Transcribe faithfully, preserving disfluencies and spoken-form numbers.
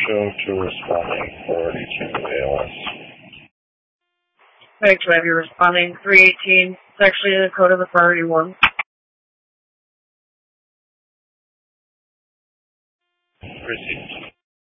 show to responding four eighty-two A L S. Thanks, Web. You're responding three eighteen. It's actually the code of the priority one. Received.